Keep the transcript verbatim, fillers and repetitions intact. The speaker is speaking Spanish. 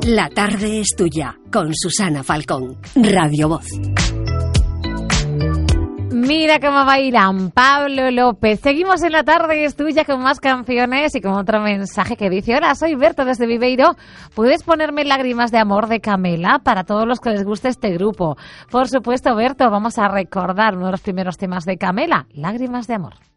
La tarde es tuya, con Susana Falcón, Radio Voz. Mira cómo bailan Pablo López. Seguimos en La tarde es tuya con más canciones y con otro mensaje que dice: hola, soy Berto desde Viveiro. ¿Puedes ponerme Lágrimas de amor de Camela para todos los que les guste este grupo? Por supuesto, Berto, vamos a recordar uno de los primeros temas de Camela, Lágrimas de amor.